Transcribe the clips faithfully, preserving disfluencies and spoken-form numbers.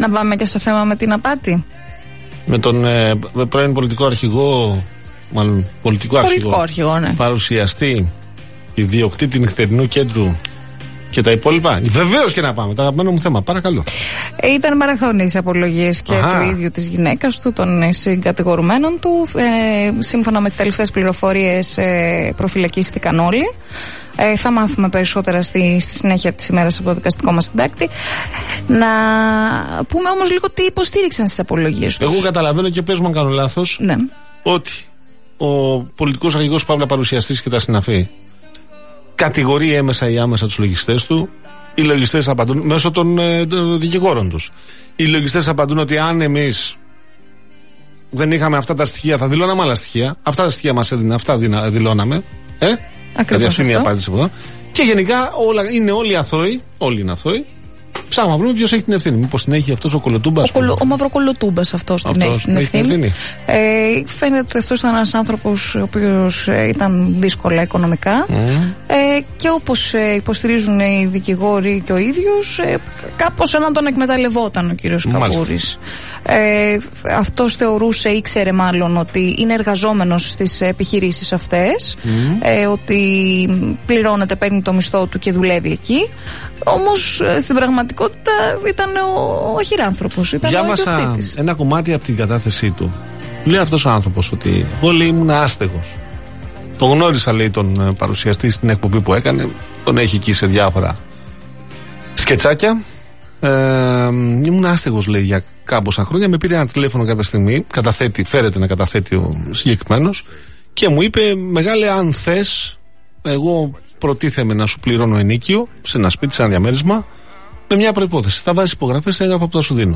Να πάμε και στο θέμα με την απάτη. Με τον ε, πρώην πολιτικό αρχηγό, μάλλον πολιτικό, πολιτικό αρχηγό, αρχηγό ναι. παρουσιαστή, ιδιοκτήτη νυχτερινού κέντρου και τα υπόλοιπα. Βεβαίως και να πάμε. Το αγαπημένο μου θέμα. Παρακαλώ. Ήταν μαραθώνιες απολογίες και Αχα. του ίδιου της γυναίκας του, των συγκατηγορουμένων του. Ε, σύμφωνα με τις τελευταίες πληροφορίες, ε, προφυλακίστηκαν όλοι. Ε, θα μάθουμε περισσότερα στη, στη συνέχεια της ημέρας από το δικαστικό μας συντάκτη. Να πούμε όμως λίγο τι υποστήριξαν στις απολογίες τους. Εγώ καταλαβαίνω και πες μου αν κάνω λάθος, ναι. ότι ο πολιτικός αρχηγός Παύλα παρουσιαστής και τα συναφή κατηγορεί έμεσα ή άμεσα τους λογιστές του. Οι λογιστές απαντούν μέσω των, ε, των δικηγόρων τους. Οι λογιστές απαντούν ότι αν εμείς δεν είχαμε αυτά τα στοιχεία θα δηλώναμε άλλα στοιχεία. Αυτά τα στοιχεία μας έδινε, αυτά δινα, δηλώναμε. Ε? Ακριβώς αυτό. Είναι η απάντηση από εδώ. Και γενικά όλα, είναι όλοι αθώοι. Όλοι είναι αθώοι. Ψάχνουμε να βρούμε ποιος έχει την ευθύνη. Μήπως την έχει αυτός ο Κολοτούμπας. Ο, κολο, ο Μαυροκολοτούμπας αυτός την έχει την ευθύνη. ευθύνη. Ε, φαίνεται ότι αυτός ήταν ένας άνθρωπος ο οποίος ε, ήταν δύσκολα οικονομικά. Mm. Ε, και όπως ε, υποστηρίζουν οι δικηγόροι και ο ίδιος, ε, κάπως σαν τον εκμεταλλευόταν ο κύριος Καπούρης. Ε, αυτός θεωρούσε, ήξερε μάλλον, ότι είναι εργαζόμενος στις επιχειρήσεις αυτές. Mm. Ε, ότι πληρώνεται, παίρνει το μισθό του και δουλεύει εκεί. Όμως στην πραγματικότητα ήταν ο αχυράνθρωπος. Ήταν διάβασα ο ιδιοκτήτης. Ένα κομμάτι από την κατάθεσή του. Λέει αυτός ο άνθρωπος ότι εγώ, λέει, ήμουν άστεγος. Το γνώρισα, λέει, τον παρουσιαστή στην εκπομπή που έκανε. Τον έχει εκεί σε διάφορα σκετσάκια. Ε, ήμουν άστεγος, λέει, για κάμποσα χρόνια. Με πήρε ένα τηλέφωνο κάποια στιγμή. Καταθέτει, φέρεται να καταθέτει ο συγκεκριμένος. Και μου είπε, μεγάλε, αν θες, εγώ προτίθεμαι να σου πληρώνω ενίκιο σε ένα σπίτι, σε ένα διαμέρισμα, με μια προϋπόθεση. Θα βάζεις υπογραφές σε έγγραφα που θα σου δίνω.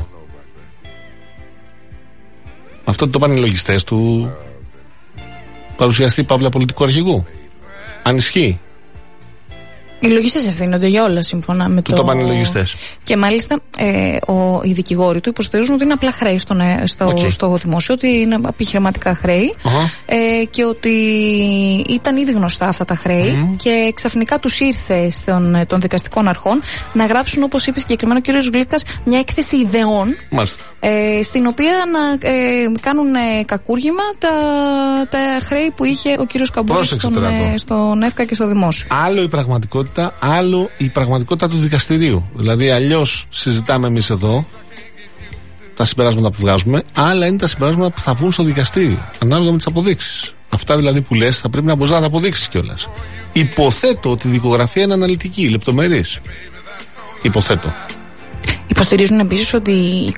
Αυτό το πάνε οι λογιστές του παρουσιαστή Παύλα πολιτικού αρχηγού. Αν ισχύει. Οι λογιστές ευθύνονται για όλα σύμφωνα με του το. Το πάνε οι λογιστές. Και μάλιστα ε, ο, οι δικηγόροι του υποστηρίζουν ότι είναι απλά χρέη στον, στο, okay. στο δημόσιο, ότι είναι επιχειρηματικά χρέη uh-huh. ε, και ότι ήταν ήδη γνωστά αυτά τα χρέη uh-huh. και ξαφνικά τους ήρθε στον, των δικαστικών αρχών να γράψουν, όπως είπε συγκεκριμένα ο κ. Γλύκας, μια έκθεση ιδεών ε, στην οποία να ε, κάνουν ε, κακούργημα τα, τα χρέη που είχε ο κ. Καμπούρης στον, ε, στον ΕΦΚΑ και στο δημόσιο. Άλλο η πραγματικότητα, άλλο η πραγματικότητα του δικαστηρίου. Δηλαδή, αλλιώς συζητάμε εμείς εδώ τα συμπεράσματα που βγάζουμε, άλλα είναι τα συμπεράσματα που θα βγουν στο δικαστήριο, ανάλογα με τις αποδείξεις. Αυτά δηλαδή που λες θα πρέπει να μπορείς να τα αποδείξεις κιόλας. Υποθέτω ότι η δικογραφία είναι αναλυτική, λεπτομερής. Υποθέτω. Υποστηρίζουν επίσης ότι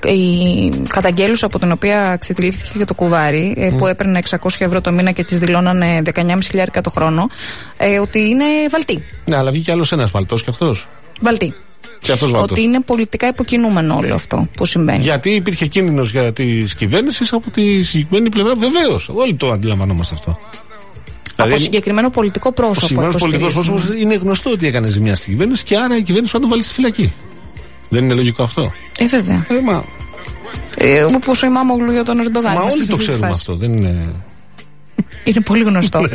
η καταγγέλουσα από την οποία ξετυλίχθηκε και το κουβάρι, mm. που έπαιρνε εξακόσια ευρώ το μήνα και της δηλώνανε δεκαεννιά χιλιάδες πεντακόσια το χρόνο, ε, ότι είναι βαλτή. Ναι, αλλά βγήκε άλλος ένας βαλτός κι αυτός. Βαλτή. Και αυτός βαλτός. Ότι είναι πολιτικά υποκινούμενο όλο αυτό που συμβαίνει. Γιατί υπήρχε κίνδυνος για τις κυβέρνησεις από τη συγκεκριμένη πλευρά. Βεβαίως, όλοι το αντιλαμβανόμαστε αυτό. Από δηλαδή, συγκεκριμένο πολιτικό πρόσωπο. Ο συγκεκριμένος πολιτικός πρόσωπος είναι γνωστό ότι έκανε ζημιά στην κυβέρνηση και άρα η κυβέρνηση θα τον βάλει στη φυλακή. Δεν είναι λογικό αυτό? Ε, βέβαια. Ε, μα... ε, όπως ο Ημάμογλου για τον Ερντογάν. Μα όλοι το ξέρουμε φάση. Αυτό. Δεν είναι... είναι πολύ γνωστό. ε,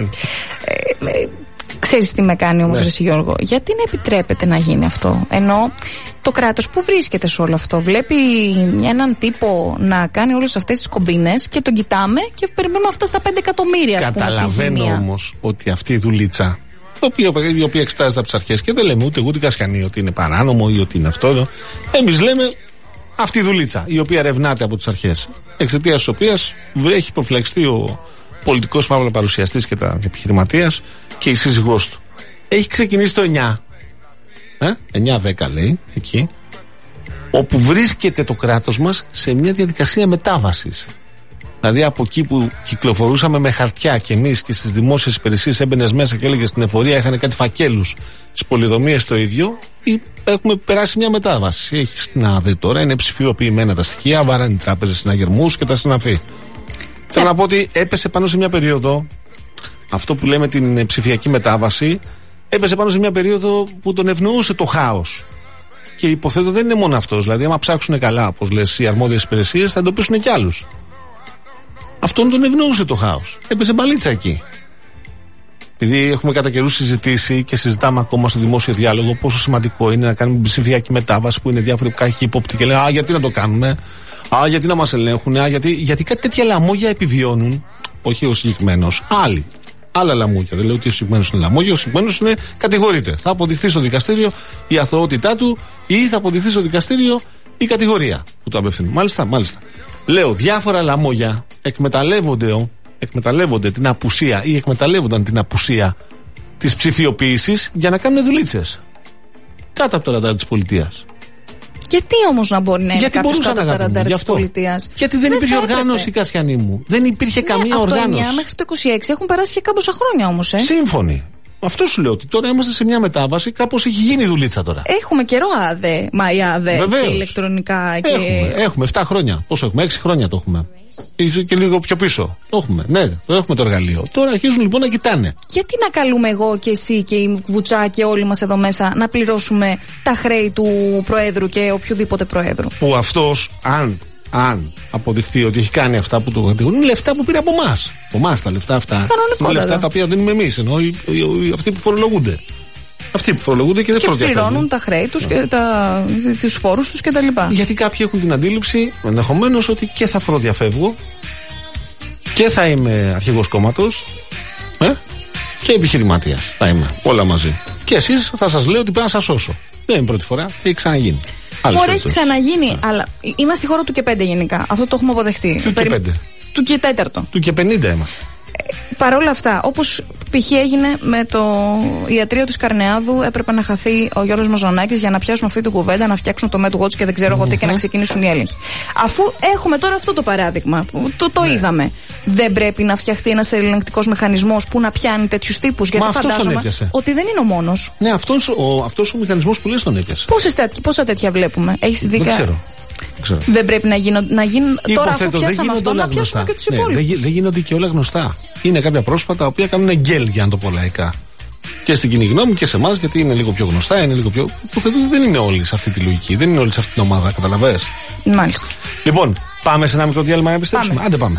ε, ξέρεις τι με κάνει όμως, ναι. Εσύ Γιώργο? Γιατί να επιτρέπεται να γίνει αυτό? Ενώ το κράτος που βρίσκεται σε όλο αυτό βλέπει έναν τύπο να κάνει όλες αυτές τις κομπίνες και τον κοιτάμε και περιμένουμε αυτά στα πέντε εκατομμύρια. Καταλαβαίνω όμως ότι αυτή η δουλίτσα, η οποία εξετάζεται από τις αρχές, και δεν λέμε ούτε ούτε κασιανή ότι είναι παράνομο ή ότι είναι αυτό. Εμείς λέμε αυτή η δουλίτσα, η οποία ερευνάται από τις αρχές, εξαιτίας της οποίας έχει προφυλακιστεί ο πολιτικός Παύλα παρουσιαστής και τα επιχειρηματίας και η σύζυγός του. Έχει ξεκινήσει το εννιά, ε? εννιά δέκα λέει, εκεί, όπου βρίσκεται το κράτος μας σε μια διαδικασία μετάβασης. Δηλαδή από εκεί που κυκλοφορούσαμε με χαρτιά και εμείς και στις δημόσιες υπηρεσίες έμπαινες μέσα και έλεγες στην εφορία, είχαν κάτι φακέλους, στις πολυδομίες το ίδιο, έχουμε περάσει μια μετάβαση. Έχεις την ΑΔΕ τώρα, είναι ψηφιοποιημένα τα στοιχεία, βάραν οι τράπεζες συναγερμούς και τα συναφή. Yeah. Θέλω να πω ότι έπεσε πάνω σε μια περίοδο, αυτό που λέμε την ψηφιακή μετάβαση, έπεσε πάνω σε μια περίοδο που τον ευνοούσε το χάος. Και υποθέτω δεν είναι μόνο αυτός. Δηλαδή, άμα ψάξουν καλά, όπως λες, οι αρμόδιες υπηρεσίες, θα εντοπίσουν κι άλλους. Αυτόν τον ευνοούσε το χάος. Έπεσε μπαλίτσα εκεί. επειδή έχουμε κατά καιρού συζητήσει και συζητάμε ακόμα στο δημόσιο διάλογο πόσο σημαντικό είναι να κάνουμε ψηφιακή μετάβαση που είναι διάφοροι που έχει υπόπτη και λένε α, γιατί να το κάνουμε, α, γιατί να μας ελέγχουν, α, γιατί, γιατί κάτι τέτοια λαμόγια επιβιώνουν, όχι ο συγκεκριμένος, άλλοι. Άλλα λαμόγια. Δεν λέω ότι ο συγκεκριμένος είναι λαμόγια, ο συγκεκριμένος είναι κατηγορείται. Θα αποδειχθεί στο δικαστήριο η αθωότητά του ή θα αποδειχθεί στο δικαστήριο η κατηγορία που το απευθύνει. Μάλιστα, μάλιστα. Λέω, διάφορα λαμόγια εκμεταλλεύονται, εκμεταλλεύονται την απουσία ή εκμεταλλεύονταν την απουσία της ψηφιοποίησης για να κάνουν δουλίτσες. Κάτω από το ραντάρ της πολιτείας. Γιατί όμως να μπορεί να είναι κάποιος κάτω από το ραντάρ της πολιτείας? Γιατί δεν, δεν υπήρχε οργάνωση, Κασιανή μου. Δεν υπήρχε ναι, καμία από οργάνωση. Από το εννιά μέχρι το είκοσι έξι έχουν περάσει και κάμποσα χρόνια όμως. Ε. Σύμφωνοι. Αυτό σου λέω ότι τώρα είμαστε σε μια μετάβαση, κάπως έχει γίνει δουλίτσα τώρα. Έχουμε καιρό ΑΔΕ, μα η ΑΔΕ και ηλεκτρονικά. Και... Έχουμε, έχουμε εφτά χρόνια. Πόσο έχουμε, έξι χρόνια το έχουμε. Και λίγο πιο πίσω. Το έχουμε, ναι, το έχουμε το εργαλείο. Τώρα αρχίζουν λοιπόν να κοιτάνε. Γιατί να καλούμε εγώ και εσύ και η Βουτσά και όλοι μας εδώ μέσα να πληρώσουμε τα χρέη του Προέδρου και οποιοδήποτε Προέδρου? Που αυτός, αν, αν αποδειχθεί ότι έχει κάνει αυτά που του κατηγορούν, είναι λεφτά που πήρε από εμάς. Από εμάς τα λεφτά αυτά. Είναι λεφτά τα οποία δίνουμε εμείς, ενώ οι, οι, οι, αυτοί που φορολογούνται. Αυτοί που φορολογούνται και δεν και πληρώνουν τα χρέη τους και τα, τους φόρους τους κτλ. Γιατί κάποιοι έχουν την αντίληψη ενδεχομένως ότι και θα φοροδιαφεύγω και θα είμαι αρχηγός κόμματος ε, και επιχειρηματίας. Θα είμαι όλα μαζί. Και εσείς θα σας λέω ότι πρέπει να σας σώσω. Δεν είναι πρώτη φορά, έχει ξαναγίνει. Μπορεί, έχει ξαναγίνει, yeah. αλλά είμαστε στη χώρα του και πέντε γενικά. Αυτό το έχουμε αποδεχτεί. Του Περι... και πέντε. Του και τέταρτο. Του και πενήντα είμαστε. Παρ' όλα αυτά, όπως π.χ. έγινε με το ιατρείο της Καρνεάδου, έπρεπε να χαθεί ο Γιώργος Μαζονάκης για να πιάσουν αυτή την κουβέντα, να φτιάξουν το MedWatch και δεν ξέρω εγώ τι και να ξεκινήσουν οι έλεγχοι. Αφού έχουμε τώρα αυτό το παράδειγμα, το, το ναι. είδαμε, δεν πρέπει να φτιαχτεί ένας ελεγκτικός μηχανισμός που να πιάνει τέτοιους τύπους? Γιατί φαντάζομαι ότι δεν είναι ο μόνος. Ναι, αυτός ο, αυτός ο μηχανισμός που λες τον έπιασε. Πόσες τέτοι, πόσα τέτοια βλέπουμε? Έχεις ειδικά? Δεν ξέρω. Ξέρω. Δεν πρέπει να γίνουν. Να γίνουν τώρα, αφού πιάσαμε αυτό, να πιάσουμε και τους υπόλοιπους. Ναι, δεν, δεν γίνονται και όλα γνωστά. Είναι κάποια πρόσωπα τα οποία κάνουν γκέλ, για να το πω λαϊκά. Και στην κοινή γνώμη και σε εμάς, γιατί είναι λίγο πιο γνωστά, είναι λίγο πιο. Υποθέτω ότι δεν είναι όλοι σε αυτή τη λογική, δεν είναι όλοι σε αυτή την ομάδα, καταλαβαίνεις. Μάλιστα. Λοιπόν, πάμε σε ένα μικρό διάλειμμα να επιστρέψουμε. Άντε πάμε.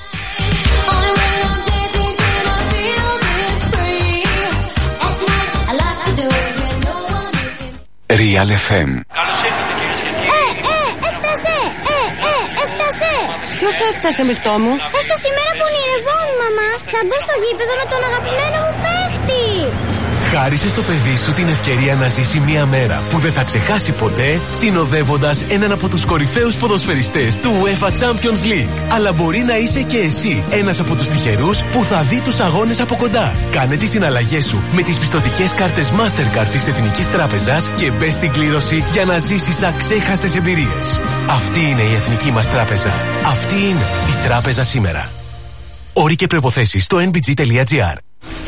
Real εφ εμ. Ποιος έφτασε, Μυρτώ μου? Έφτασε η μέρα που ονειρευόμουν, μαμά. Θα μπω στο γήπεδο με τον αγαπημένο μου παίχτη. Χάρισε στο παιδί σου την ευκαιρία να ζήσει μια μέρα που δεν θα ξεχάσει ποτέ, συνοδεύοντας έναν από τους κορυφαίους ποδοσφαιριστές του UEFA Champions League. Αλλά μπορεί να είσαι και εσύ ένας από τους τυχερούς που θα δει τους αγώνες από κοντά. Κάνε τις συναλλαγές σου με τις πιστωτικές κάρτες Mastercard της Εθνικής Τράπεζας και μπες στην κλήρωση για να ζήσεις αξέχαστες εμπειρίες. Αυτή είναι η Εθνική μας Τράπεζα. Αυτή είναι η Τράπεζα σήμερα. Όροι και προϋποθέσεις στο εν μπι τζι τελεία τζι άρ.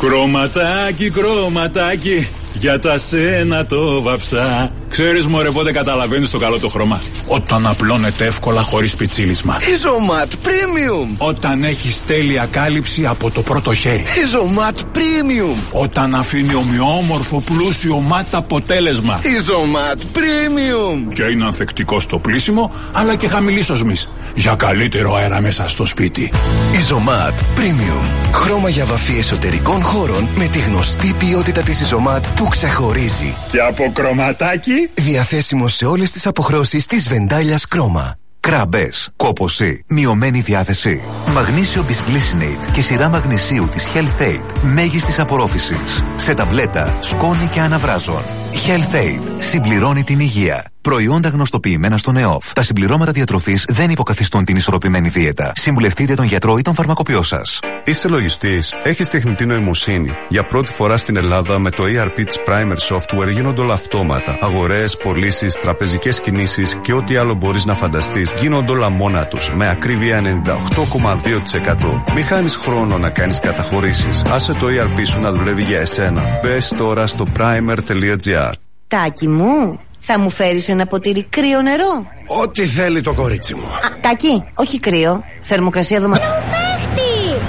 Κρωματάκι, κρωματάκι, για τα σένα το βαψά. Ξέρεις μωρέ πότε καταλαβαίνεις το καλό το χρώμα? Όταν απλώνεται εύκολα χωρίς πιτσίλισμα. Ιζωμάτ Premium. Όταν έχεις τέλεια κάλυψη από το πρώτο χέρι. Ιζωμάτ Premium. Όταν αφήνει ομοιόμορφο πλούσιο μάτ αποτέλεσμα. Ιζωμάτ Premium. Και είναι ανθεκτικό στο πλύσιμο αλλά και χαμηλής οσμής, για καλύτερο αέρα μέσα στο σπίτι. Ιζωμάτ Premium. Χρώμα για βαφή εσωτερικών χώρων με τη γνωστή ποιότητα της Ιζωμάτ που ξεχωρίζει. Και από κρωματάκι. Διαθέσιμο σε όλες τις αποχρώσεις της Βεντάλιας Κρόμα. Κράμπες, κόπωση, μειωμένη διάθεση. Μαγνήσιο Bisglycinate και σειρά μαγνησίου της Health Aid μέγιστης απορρόφησης. Σε ταμπλέτα, σκόνη και αναβράζων. Health Aid συμπληρώνει την υγεία. Προϊόντα γνωστοποιημένα στον ΕΟΦ. Τα συμπληρώματα διατροφής δεν υποκαθιστούν την ισορροπημένη δίαιτα. Συμβουλευτείτε τον γιατρό ή τον φαρμακοποιό σας. Είσαι λογιστής, έχεις τεχνητή νοημοσύνη. Για πρώτη φορά στην Ελλάδα με το ι αρ πι της Primer Software γίνονται όλα αυτόματα. Αγορές, πωλήσεις, τραπεζικές κινήσεις και ό,τι άλλο μπορείς να φανταστείς γίνονται όλα μόνα τους. Με ακρίβεια ενενήντα οκτώ κόμμα δύο τοις εκατό. Μη χάνεις χρόνο να κάνεις καταχωρήσεις. Άσε το ι αρ πι σου να δουλεύει για εσένα. Μπες τώρα στο primer τελεία τζι άρ. Τάκη μου, θα μου φέρεις ένα ποτήρι κρύο νερό? Ό,τι θέλει το κορίτσι μου. Α, Τάκη, όχι κρύο. Θερμοκρασία δωματίου.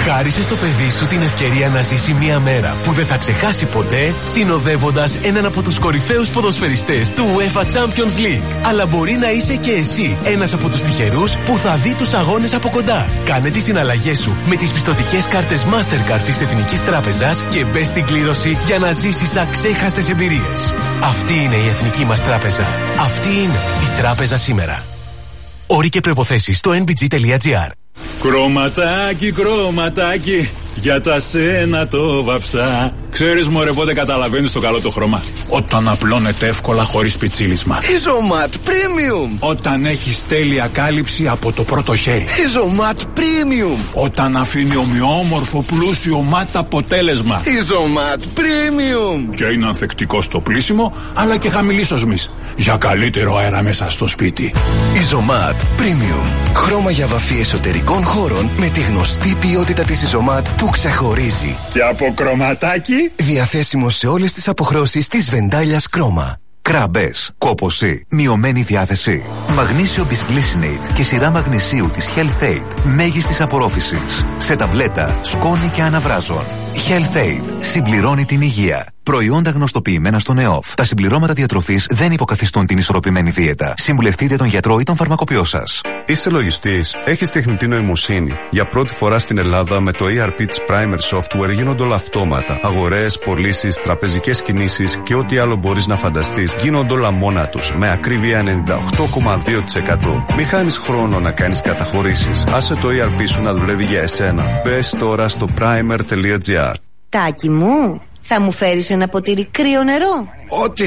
Χάρισε στο παιδί σου την ευκαιρία να ζήσει μια μέρα που δεν θα ξεχάσει ποτέ, συνοδεύοντας έναν από τους κορυφαίους ποδοσφαιριστές του UEFA Champions League. Αλλά μπορεί να είσαι και εσύ ένας από τους τυχερούς που θα δει τους αγώνες από κοντά. Κάνε τις συναλλαγές σου με τις πιστωτικές κάρτες Mastercard της Εθνικής Τράπεζας και μπες στην κλήρωση για να ζήσεις αξέχαστες εμπειρίες. Αυτή είναι η Εθνική μας Τράπεζα. Αυτή είναι η Τράπεζα σήμερα. Όροι και προϋποθέσεις στο εν μπι τζι τελεία τζι άρ. Κρωματάκι, κρωματάκι, για τα σένα το βαψά. Ξέρεις μωρέ πότε καταλαβαίνεις το καλό το χρώμα? Όταν απλώνεται εύκολα χωρίς πιτσίλισμα. Ιζωμάτ Premium. Όταν έχεις τέλεια κάλυψη από το πρώτο χέρι. Ιζωμάτ Premium. Όταν αφήνει ομοιόμορφο πλούσιο μάτ αποτέλεσμα. Ιζωμάτ Premium. Και είναι ανθεκτικό στο πλύσιμο αλλά και χαμηλής οσμής, για καλύτερο αέρα μέσα στο σπίτι. Ιζωμάτ Premium. Χρώμα για βαφή εσωτερικών χώρων με τη γνωστή ποιότητα της Ιζωμάτ που ξεχωρίζει. Και από κρωματάκι. Διαθέσιμο σε όλες τις αποχρώσεις της Βεντάλιας Κρόμα. Κράμπες, κόπωση, μειωμένη διάθεση. Μαγνήσιο Bisglycinate και σειρά μαγνησίου της Health-Aid μέγιστης απορρόφησης. Σε ταμπλέτα, σκόνη και αναβράζων. Health-Aid συμπληρώνει την υγεία. Προϊόντα γνωστοποιημένα στον ΕΟΦ. Τα συμπληρώματα διατροφής δεν υποκαθιστούν την ισορροπημένη δίαιτα. Συμβουλευτείτε τον γιατρό ή τον φαρμακοποιό σας. Είσαι λογιστής, έχεις τεχνητή νοημοσύνη. Για πρώτη φορά στην Ελλάδα με το ι αρ πι Primer Software γίνονται όλα αυτόματα. Αγορές, πωλήσεις, τραπεζικές κινήσεις και ό,τι άλλο μπορείς να φανταστείς γίνονται όλα μόνα τους. Με ακρίβεια ενενήντα οκτώ κόμμα δύο τοις εκατό. Μη χάνεις χρόνο να κάνεις καταχωρήσεις. Άσε το ι αρ πι σου να δουλεύει για εσένα. Μπες τώρα στο primer τελεία τζι άρ. Τάκη μου, θα μου φέρεις ένα ποτήρι κρύο νερό? Ό,τι